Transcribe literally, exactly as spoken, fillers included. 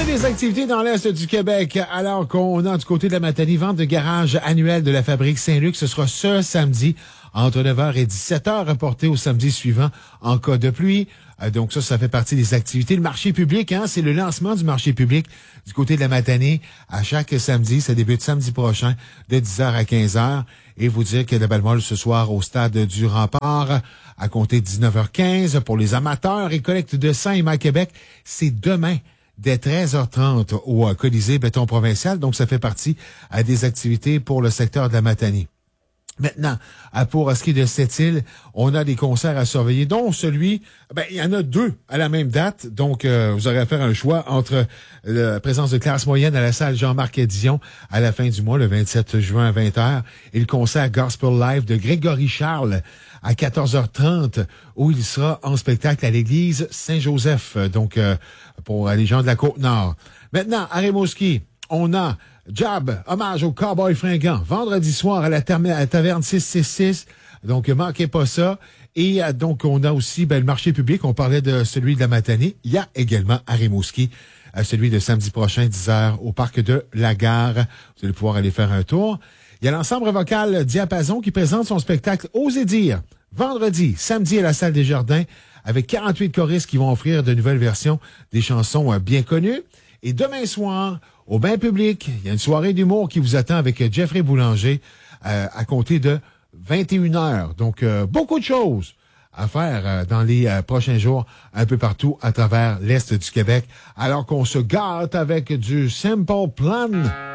a des activités dans l'Est du Québec, alors qu'on a du côté de la Matanie, vente de garage annuelle de la fabrique Saint-Luc. Ce sera ce samedi entre neuf heures et dix-sept heures, reporté au samedi suivant en cas de pluie. Euh, donc ça, ça fait partie des activités. Le marché public, hein, c'est le lancement du marché public du côté de la Matanie à chaque samedi. Ça débute samedi prochain de dix heures à quinze heures. Et vous dire que la Bellemole ce soir au stade du Rempart à compter de dix-neuf heures quinze pour les amateurs et collecte de sang et à Québec. C'est demain dès treize heures trente au euh, Colisée Béton Provincial. Donc, ça fait partie euh, des activités pour le secteur de la Matanie. Maintenant, pour ce qui est de cette île, on a des concerts à surveiller, dont celui, ben il y en a deux à la même date, donc euh, vous aurez à faire un choix entre la présence de classe moyenne à la salle Jean-Marc Dion à la fin du mois, le vingt-sept juin à vingt heures, et le concert Gospel Live de Grégory Charles à quatorze heures trente, où il sera en spectacle à l'église Saint-Joseph, donc euh, pour les gens de la Côte-Nord. Maintenant, à Rimouski, on a Jab, hommage au Cowboy fringant, vendredi soir à la, term- à la taverne six cent soixante-six. Donc, manquez pas ça. Et euh, donc, on a aussi ben, le marché public. On parlait de celui de la Matanie. Il y a également à Rimouski euh, celui de samedi prochain, dix heures, au parc de la Gare. Vous allez pouvoir aller faire un tour. Il y a l'ensemble vocal Diapason qui présente son spectacle Osez dire, vendredi, samedi à la salle des Jardins, avec quarante-huit choristes qui vont offrir de nouvelles versions des chansons euh, bien connues. Et demain soir, au bain public, il y a une soirée d'humour qui vous attend avec Jeffrey Boulanger euh, à compter de vingt et une heures. Donc, euh, beaucoup de choses à faire euh, dans les euh, prochains jours un peu partout à travers l'Est du Québec, alors qu'on se gâte avec du Simple Plan.